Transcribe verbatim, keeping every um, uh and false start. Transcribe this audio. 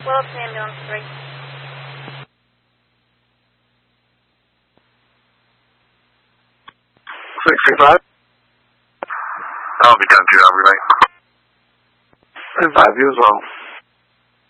Willis Ambulance three. six three five. I'll be down to you, I'll relay. And five, you as well.